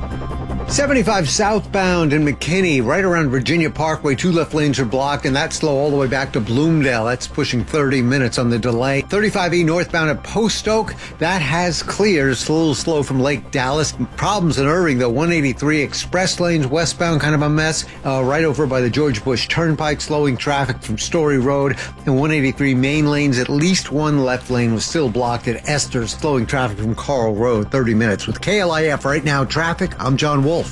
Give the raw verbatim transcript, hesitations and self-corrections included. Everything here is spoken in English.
seventy-five southbound in McKinney, right around Virginia Parkway, two left lanes are blocked, and that's slow all the way back to Bloomdale. That's pushing thirty minutes on the delay. thirty-five E northbound at Post Oak, that has cleared. It's a little slow from Lake Dallas. Problems in Irving, though. one eighty-three express lanes westbound, kind of a mess. Uh, right over by the George Bush Turnpike, slowing traffic from Story Road. And one eighty-three main lanes, at least one left lane was still blocked at Esther's, slowing traffic from Carl Road, thirty minutes. With K L I F right now traffic, I'm John Wolf.